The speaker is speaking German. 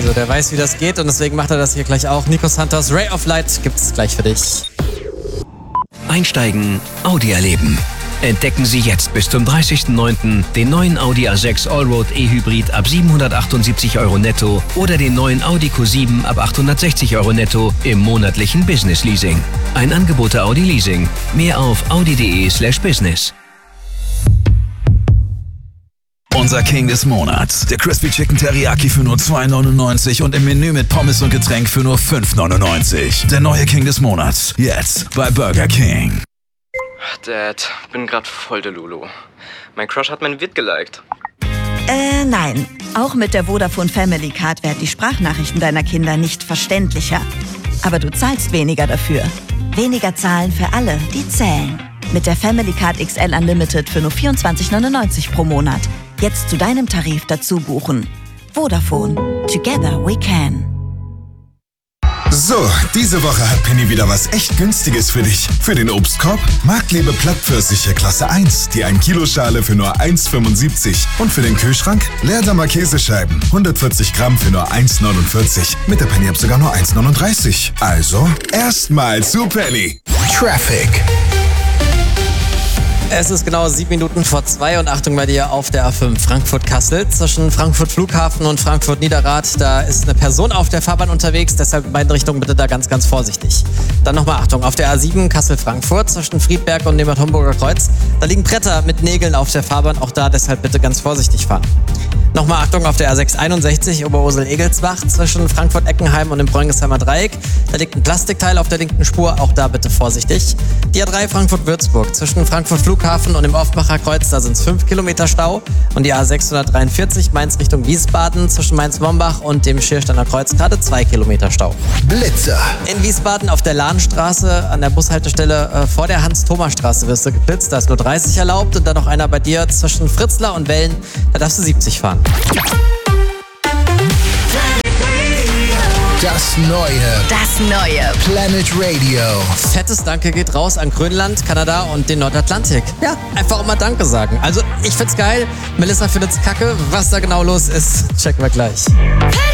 Also der weiß, wie das geht und deswegen macht er das hier gleich auch. Nico Santos, Ray of Light gibt's gleich für dich. Einsteigen, Audi erleben. Entdecken Sie jetzt bis zum 30.09. den neuen Audi A6 Allroad E-Hybrid ab 778 € netto oder den neuen Audi Q7 ab 860 € netto im monatlichen Business Leasing. Ein Angebot der Audi Leasing. Mehr auf audi.de/business. Unser King des Monats. Der Crispy Chicken Teriyaki für nur 2,99 und im Menü mit Pommes und Getränk für nur 5,99. Der neue King des Monats. Jetzt bei Burger King. Dad, bin grad voll der Lulu. Mein Crush hat mein Vid geliked. Nein. Auch mit der Vodafone Family Card werden die Sprachnachrichten deiner Kinder nicht verständlicher. Aber du zahlst weniger dafür. Weniger zahlen für alle, die zählen. Mit der Family Card XL Unlimited für nur 24,99 pro Monat. Jetzt zu deinem Tarif dazu buchen. Vodafone. Together we can. So, diese Woche hat Penny wieder was echt Günstiges für dich. Für den Obstkorb Marktliebe Plattpfirsiche Klasse 1, die 1 Kilo Schale für nur 1,75. Und für den Kühlschrank Leerdammer Käsescheiben, 140 Gramm für nur 1,49. Mit der Penny-App sogar nur 1,39. Also, erstmal zu Penny. Traffic. Es ist genau 7 Minuten vor 2 und Achtung bei dir auf der A5 Frankfurt-Kassel. Zwischen Frankfurt Flughafen und Frankfurt Niederrad, da ist eine Person auf der Fahrbahn unterwegs, deshalb in beiden Richtungen bitte da ganz, ganz vorsichtig. Dann nochmal Achtung, auf der A7 Kassel-Frankfurt zwischen Friedberg und dem Bad Homburger Kreuz, da liegen Bretter mit Nägeln auf der Fahrbahn, auch da deshalb bitte ganz vorsichtig fahren. Nochmal Achtung auf der A6 61 Oberursel-Egelsbach zwischen Frankfurt-Eckenheim und dem Bräunisheimer Dreieck. Da liegt ein Plastikteil auf der linken Spur, auch da bitte vorsichtig. Die A3 Frankfurt-Würzburg zwischen Frankfurt Flughafen und dem Offenbacher Kreuz, da sind es 5 Kilometer Stau. Und die A643 Mainz Richtung Wiesbaden zwischen Mainz-Mombach und dem Schiersteiner Kreuz gerade 2 Kilometer Stau. Blitzer. In Wiesbaden auf der Lahnstraße an der Bushaltestelle vor der Hans-Thoma-Straße wirst du geblitzt. Da ist nur 30 erlaubt und dann noch einer bei dir zwischen Fritzlar und Wellen, da darfst du 70 fahren. Das neue Planet Radio. Fettes Danke geht raus an Grönland, Kanada und den Nordatlantik. Ja, einfach auch mal Danke sagen. Also ich find's geil, Melissa findet's kacke. Was da genau los ist, checken wir gleich.